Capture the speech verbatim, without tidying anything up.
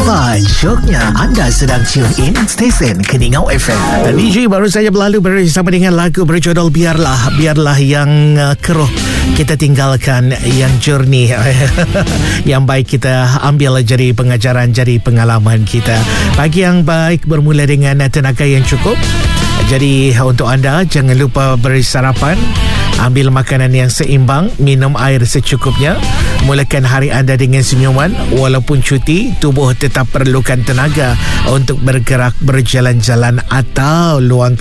Apa joknya anda sedang tune in stesen Keningau F M. D J baru saja berlalu bersama dengan lagu berjudul Biarlah. Biarlah yang uh, keruh kita tinggalkan, yang jernih yang baik kita ambil jadi pengajaran, jadi pengalaman kita. Pagi yang baik bermula dengan tenaga yang cukup. Jadi untuk anda, jangan lupa bersarapan, ambil makanan yang seimbang, minum air secukupnya, mulakan hari anda dengan senyuman. Walaupun cuti, tubuh tetap perlukan tenaga untuk bergerak, berjalan-jalan atau luang